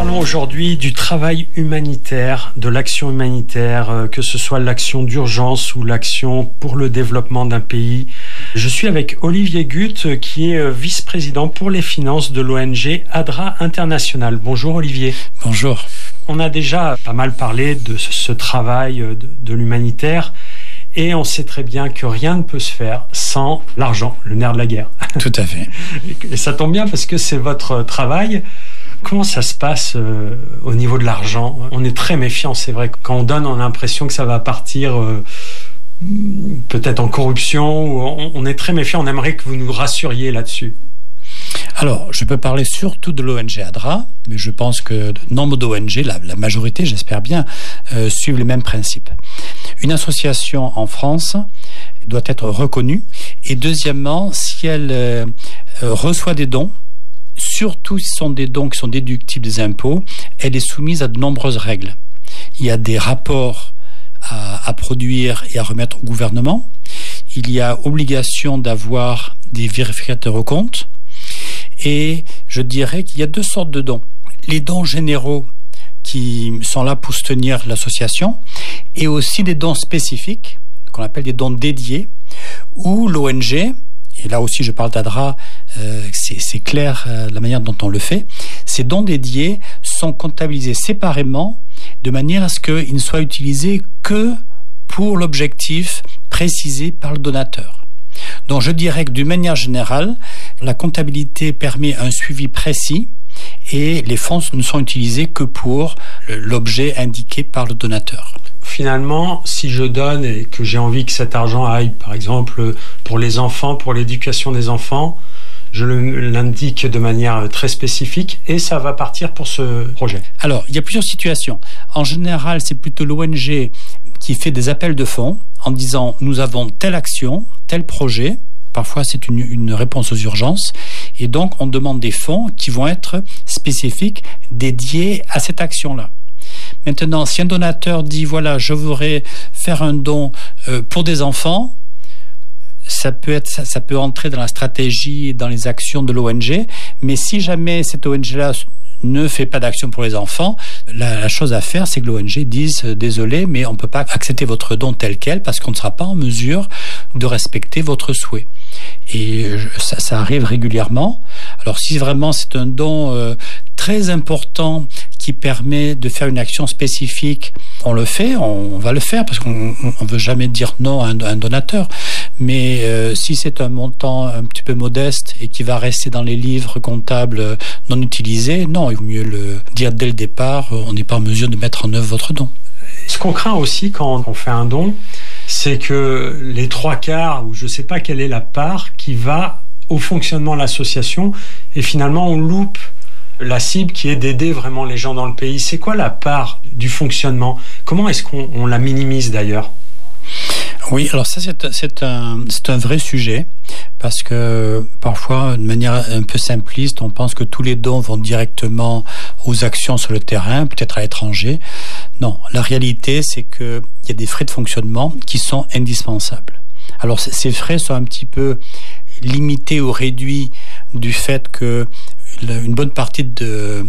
parlons aujourd'hui du travail humanitaire, de l'action humanitaire, que ce soit l'action d'urgence ou l'action pour le développement d'un pays. Je suis avec Olivier Guth, qui est vice-président pour les finances de l'ONG ADRA International. Bonjour Olivier. Bonjour. On a déjà pas mal parlé de ce travail de l'humanitaire et on sait très bien que rien ne peut se faire sans l'argent, le nerf de la guerre. Tout à fait. Et ça tombe bien parce que c'est votre travail. Comment ça se passe au niveau de l'argent ? On est très méfiant, c'est vrai. Quand on donne, on a l'impression que ça va partir peut-être en corruption. On est très méfiant, on aimerait que vous nous rassuriez là-dessus. Alors, je peux parler surtout de l'ONG ADRA, mais je pense que nombre d'ONG, la majorité, j'espère bien, suivent les mêmes principes. Une association en France doit être reconnue. Et deuxièmement, si elle reçoit des dons, surtout si ce sont des dons qui sont déductibles des impôts, elle est soumise à de nombreuses règles. Il y a des rapports à produire et à remettre au gouvernement. Il y a obligation d'avoir des vérificateurs aux comptes. Et je dirais qu'il y a deux sortes de dons. Les dons généraux qui sont là pour soutenir l'association et aussi des dons spécifiques, qu'on appelle des dons dédiés, où l'ONG, et là aussi je parle d'ADRA, c'est clair la manière dont on le fait, ces dons dédiés sont comptabilisés séparément de manière à ce qu'ils ne soient utilisés que pour l'objectif précisé par le donateur. Donc je dirais que d'une manière générale, la comptabilité permet un suivi précis et les fonds ne sont utilisés que pour l'objet indiqué par le donateur. Finalement, si je donne et que j'ai envie que cet argent aille, par exemple, pour les enfants, pour l'éducation des enfants, je l'indique de manière très spécifique et ça va partir pour ce projet. Alors, il y a plusieurs situations. En général, c'est plutôt l'ONG qui fait des appels de fonds en disant « nous avons telle action, tel projet ». Parfois, c'est une réponse aux urgences. Et donc, on demande des fonds qui vont être spécifiques, dédiés à cette action-là. Maintenant, si un donateur dit « voilà, je voudrais faire un don pour des enfants », ça peut entrer dans la stratégie, dans les actions de l'ONG. Mais si jamais cette ONG-là ne fait pas d'action pour les enfants, la chose à faire, c'est que l'ONG dise « désolé, mais on ne peut pas accepter votre don tel quel parce qu'on ne sera pas en mesure de respecter votre souhait ». Et ça arrive régulièrement. Alors si vraiment c'est un don très important qui permet de faire une action spécifique, on le fait, on va le faire parce qu'on ne veut jamais dire non à un donateur. Mais si c'est un montant un petit peu modeste et qui va rester dans les livres comptables non utilisés, non, il vaut mieux le dire dès le départ, on n'est pas en mesure de mettre en œuvre votre don. Ce qu'on craint aussi quand on fait un don, c'est que les 3/4, ou je ne sais pas quelle est la part, qui va au fonctionnement de l'association, et finalement on loupe la cible qui est d'aider vraiment les gens dans le pays. C'est quoi la part du fonctionnement ? Comment est-ce qu'on la minimise d'ailleurs ? Oui, alors ça c'est un vrai sujet parce que parfois, de manière un peu simpliste, on pense que tous les dons vont directement aux actions sur le terrain, peut-être à l'étranger. Non, la réalité c'est qu'il y a des frais de fonctionnement qui sont indispensables. Alors ces frais sont un petit peu limités ou réduits du fait que une bonne partie des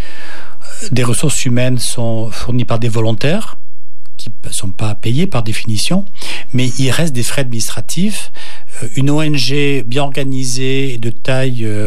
ressources humaines sont fournies par des volontaires qui ne sont pas payés par définition, mais il reste des frais administratifs. Une ONG bien organisée et de taille